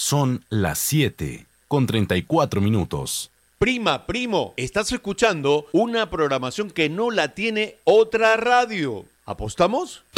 Son las 7:34. Prima, primo, estás escuchando una programación que no la tiene otra radio. ¿Apostamos?